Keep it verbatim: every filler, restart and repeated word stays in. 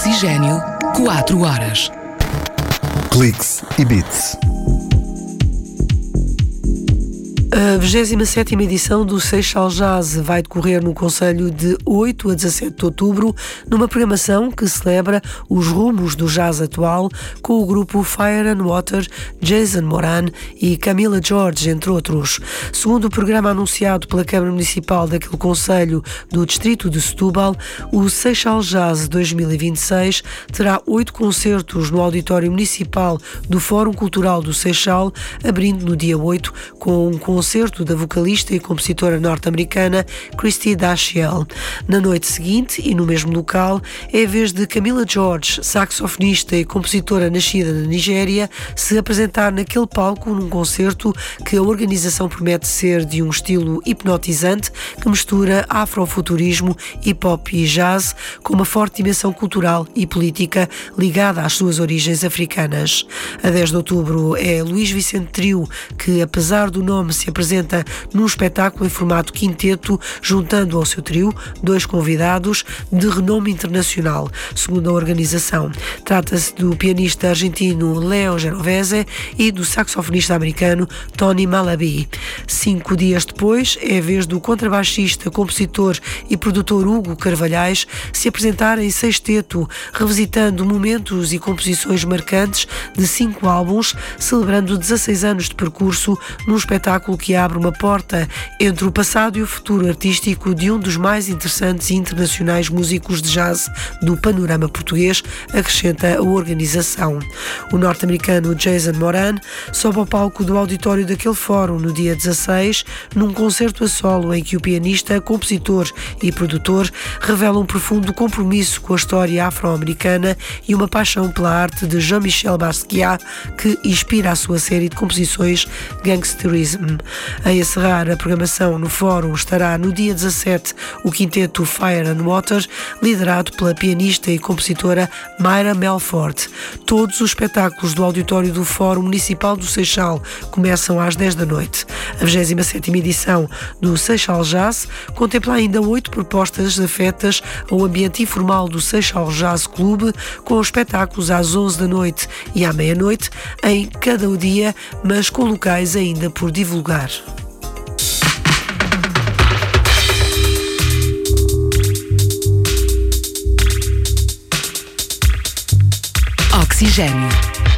Oxigênio, quatro horas. Cliques e Beats. A vigésima sétima edição do Seixal Jazz vai decorrer no concelho de oito a dezassete de outubro, numa programação que celebra os rumos do jazz atual, com o grupo Fire and Water, Jason Moran e Camila George, entre outros. Segundo o programa anunciado pela Câmara Municipal daquele concelho do distrito de Setúbal, o Seixal Jazz dois mil e vinte e seis terá oito concertos no auditório municipal do Fórum Cultural do Seixal, abrindo no dia oito com um concerto concerto da vocalista e compositora norte-americana Christy Dashiell. Na noite seguinte, e no mesmo local, é a vez de Camila George, saxofonista e compositora nascida na Nigéria, se apresentar naquele palco num concerto que a organização promete ser de um estilo hipnotizante que mistura afrofuturismo, hip-hop e jazz com uma forte dimensão cultural e política ligada às suas origens africanas. A dez de outubro é Luís Vicente Trio, que apesar do nome se apresenta num espetáculo em formato quinteto, juntando ao seu trio dois convidados de renome internacional, segundo a organização. Trata-se do pianista argentino Leo Genovese e do saxofonista americano Tony Malaby. Cinco dias depois, é a vez do contrabaixista, compositor e produtor Hugo Carvalhais se apresentar em sexteto, revisitando momentos e composições marcantes de cinco álbuns, celebrando dezasseis anos de percurso num espetáculo que abre uma porta entre o passado e o futuro artístico de um dos mais interessantes e internacionais músicos de jazz do panorama português, acrescenta a organização. O norte-americano Jason Moran sobe ao palco do auditório daquele fórum no dia dezasseis, num concerto a solo em que o pianista, compositor e produtor revela um profundo compromisso com a história afro-americana e uma paixão pela arte de Jean-Michel Basquiat, que inspira a sua série de composições Gangsterism. A encerrar a programação no fórum estará no dia dezassete o quinteto Fire and Water, liderado pela pianista e compositora Mayra Melford. Todos os espetáculos do auditório do Fórum Municipal do Seixal começam às dez da noite. A vigésima sétima edição do Seixal Jazz contempla ainda oito propostas afetas ao ambiente informal do Seixal Jazz Club, com espetáculos às onze da noite e à meia-noite em cada dia, mas com locais ainda por divulgar. Oxigênio.